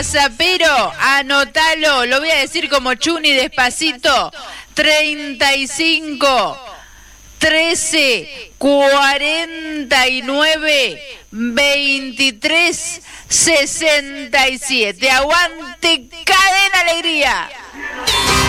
WhatsAppero, anótalo, lo voy a decir como Chuni despacito, 35 13 49 23 67. Aguante Cadena Alegría.